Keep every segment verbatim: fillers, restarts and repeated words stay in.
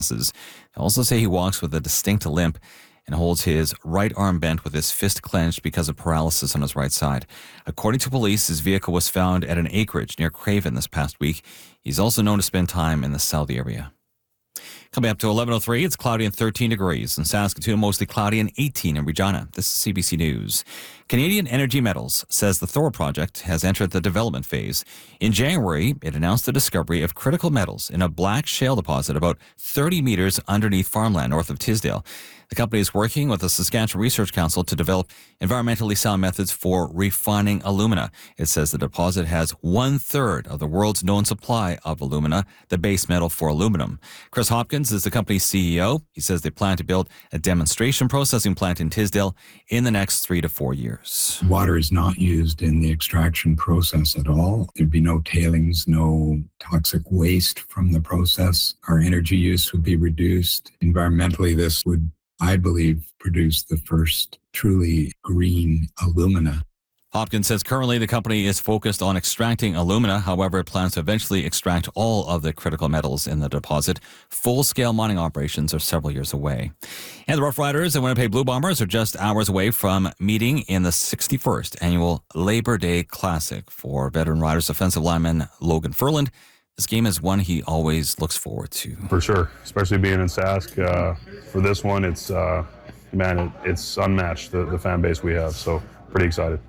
They also say he walks with a distinct limp and holds his right arm bent with his fist clenched because of paralysis on his right side. According to police, his vehicle was found at an acreage near Craven this past week. He's also known to spend time in the South area. Coming up to eleven oh three, it's cloudy and thirteen degrees. In Saskatoon, mostly cloudy and eighteen in Regina. This is C B C News. Canadian Energy Metals says the Thor project has entered the development phase. In January, it announced the discovery of critical metals in a black shale deposit about thirty meters underneath farmland north of Tisdale. The company is working with the Saskatchewan Research Council to develop environmentally sound methods for refining alumina. It says the deposit has one-third of the world's known supply of alumina, the base metal for aluminum. Chris Hopkins is the company's C E O. He says they plan to build a demonstration processing plant in Tisdale in the next three to four years. Water is not used in the extraction process at all. There'd be no tailings, no toxic waste from the process. Our energy use would be reduced. Environmentally, this would, I believe, produce the first truly green alumina. Hopkins says currently the company is focused on extracting alumina. However, it plans to eventually extract all of the critical metals in the deposit. Full-scale mining operations are several years away. And the Rough Riders and Winnipeg Blue Bombers are just hours away from meeting in the sixty-first annual Labor Day Classic. For veteran Riders offensive lineman Logan Furland, this game is one he always looks forward to. For sure, especially being in Sask. Uh, for this one, it's, uh, man, it, it's unmatched, the, the fan base we have, so pretty excited.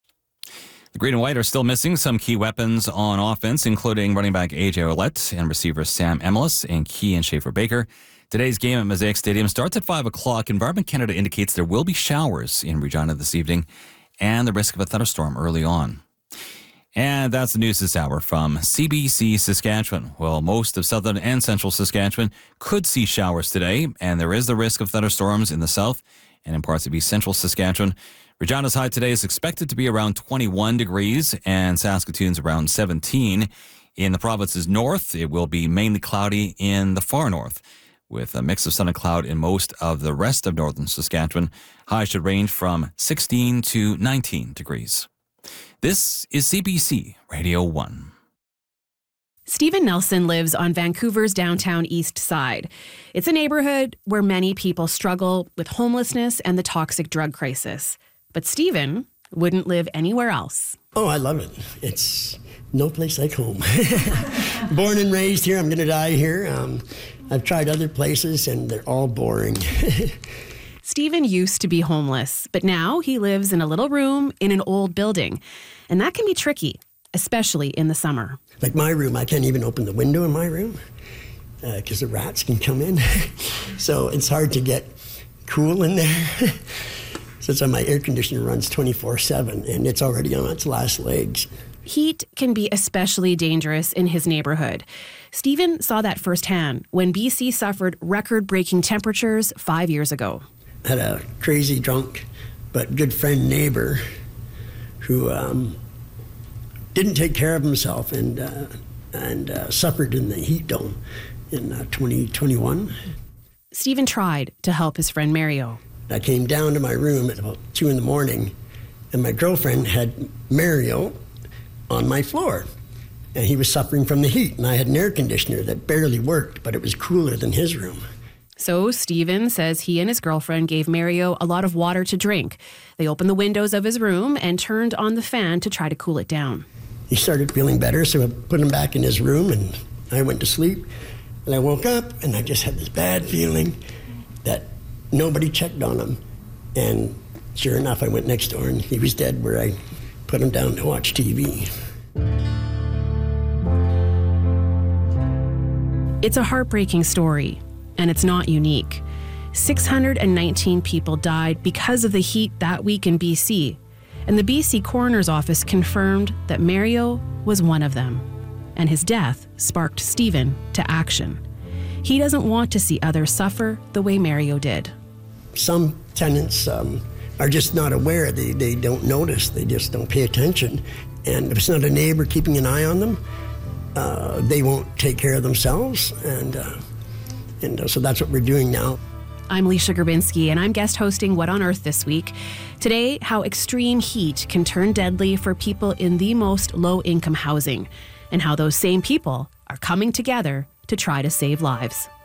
The Green and White are still missing some key weapons on offense, including running back A J Ouellette and receivers Sam Emilus and Key and Schaefer Baker. Today's game at Mosaic Stadium starts at five o'clock. Environment Canada indicates there will be showers in Regina this evening and the risk of a thunderstorm early on. And that's the news this hour from C B C Saskatchewan. Well, most of southern and central Saskatchewan could see showers today, and there is the risk of thunderstorms in the south and in parts of east central Saskatchewan. Regina's high today is expected to be around twenty-one degrees, and Saskatoon's around seventeen. In the province's north, it will be mainly cloudy in the far north, with a mix of sun and cloud in most of the rest of northern Saskatchewan. Highs should range from sixteen to nineteen degrees. This is C B C Radio one. Stephen Nelson lives on Vancouver's downtown east side. It's a neighborhood where many people struggle with homelessness and the toxic drug crisis. But Stephen wouldn't live anywhere else. Oh, I love it. It's no place like home. Born and raised here, I'm going to die here. Um, I've tried other places, and they're all boring. Stephen used to be homeless, but now he lives in a little room in an old building. And that can be tricky, especially in the summer. Like my room, I can't even open the window in my room because uh, the rats can come in. So it's hard to get cool in there. So my air conditioner runs twenty-four seven, and it's already on its last legs. Heat can be especially dangerous in his neighborhood. Stephen saw that firsthand when B C suffered record-breaking temperatures five years ago. Had a crazy drunk but good friend neighbor who um, didn't take care of himself and uh, and uh, suffered in the heat dome in uh, twenty twenty-one. Stephen tried to help his friend Mario. I came down to my room at about two in the morning, and my girlfriend had Mario on my floor, and he was suffering from the heat, and I had an air conditioner that barely worked, but it was cooler than his room. So Stephen says he and his girlfriend gave Mario a lot of water to drink. They opened the windows of his room and turned on the fan to try to cool it down. He started feeling better, so I put him back in his room, and I went to sleep. And I woke up, and I just had this bad feeling that nobody checked on him. And sure enough, I went next door, and he was dead where I put him down to watch T V. It's a heartbreaking story, and it's not unique. six hundred nineteen people died because of the heat that week in B C, and the B C Coroner's Office confirmed that Mario was one of them, and his death sparked Stephen to action. He doesn't want to see others suffer the way Mario did. Some tenants um, are just not aware. They, they don't notice. They just don't pay attention. And if it's not a neighbor keeping an eye on them, uh, they won't take care of themselves. And, uh, and uh, so that's what we're doing now. I'm Leisha Grabinski, and I'm guest hosting What on Earth this week. Today, how extreme heat can turn deadly for people in the most low-income housing, and how those same people are coming together to try to save lives.